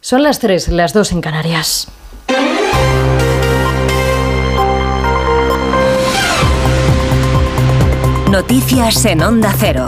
Son las 3, las 2 en Canarias. Noticias en Onda Cero.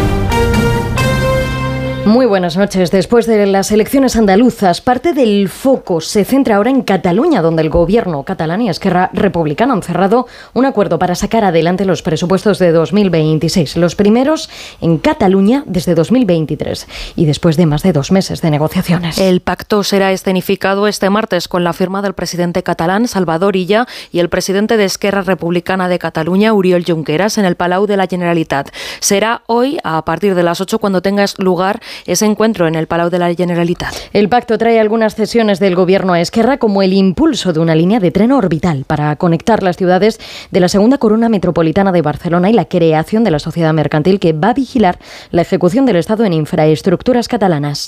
Muy buenas noches. Después de las elecciones andaluzas, parte del foco se centra ahora en Cataluña, donde el gobierno catalán y Esquerra Republicana han cerrado un acuerdo para sacar adelante los presupuestos de 2026, los primeros en Cataluña desde 2023 y después de más de 2 meses de negociaciones. El pacto será escenificado este martes con la firma del presidente catalán Salvador Illa y el presidente de Esquerra Republicana de Cataluña, Oriol Junqueras, en el Palau de la Generalitat. Será hoy, a partir de las 8, cuando tenga lugar ese encuentro en el Palau de la Generalitat. El pacto trae algunas cesiones del gobierno a Esquerra, como el impulso de una línea de tren orbital para conectar las ciudades de la segunda corona metropolitana de Barcelona y la creación de la sociedad mercantil que va a vigilar la ejecución del Estado en infraestructuras catalanas.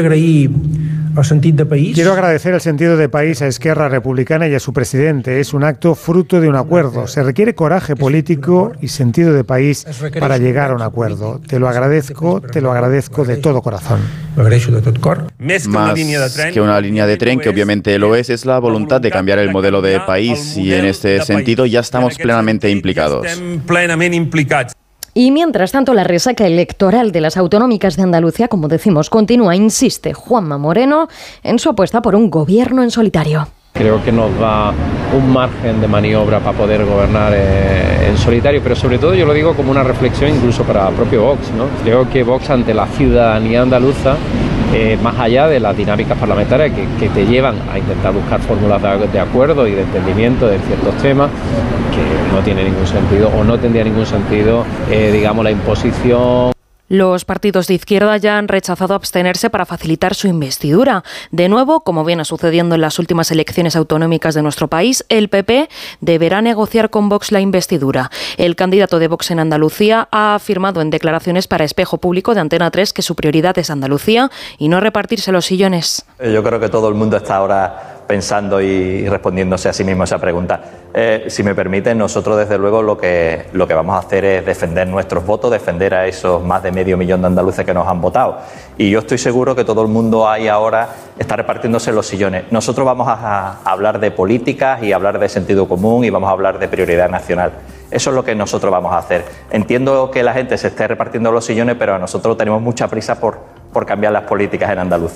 Quiero agradecer el sentido de país a Esquerra Republicana y a su presidente. Es un acto fruto de un acuerdo. Se requiere coraje político y sentido de país para llegar a un acuerdo. Te lo agradezco de todo corazón. Más que una línea de tren, que obviamente lo es la voluntad de cambiar el modelo de país, y en este sentido ya estamos plenamente implicados. Y mientras tanto, la resaca electoral de las autonómicas de Andalucía, como decimos, continúa. Insiste Juanma Moreno en su apuesta por un gobierno en solitario. Creo que nos da un margen de maniobra para poder gobernar en solitario, pero sobre todo yo lo digo como una reflexión incluso para el propio Vox, ¿no? Creo que Vox, ante la ciudadanía andaluza, más allá de las dinámicas parlamentarias que te llevan a intentar buscar fórmulas de acuerdo y de entendimiento de ciertos temas, que no tiene ningún sentido o no tendría ningún sentido, digamos, la imposición. Los partidos de izquierda ya han rechazado abstenerse para facilitar su investidura. De nuevo, como viene sucediendo en las últimas elecciones autonómicas de nuestro país, el PP deberá negociar con Vox la investidura. El candidato de Vox en Andalucía ha afirmado en declaraciones para Espejo Público de Antena 3 que su prioridad es Andalucía y no repartirse los sillones. Yo creo que todo el mundo está ahora pensando y respondiéndose a sí mismo esa pregunta. Si me permiten, nosotros desde luego lo que vamos a hacer es defender nuestros votos, defender a esos más de 500.000 de andaluces que nos han votado. Y yo estoy seguro que todo el mundo ahí ahora está repartiéndose los sillones. Nosotros vamos a hablar de políticas y hablar de sentido común y vamos a hablar de prioridad nacional. Eso es lo que nosotros vamos a hacer. Entiendo que la gente se esté repartiendo los sillones, pero nosotros tenemos mucha prisa por cambiar las políticas en Andalucía.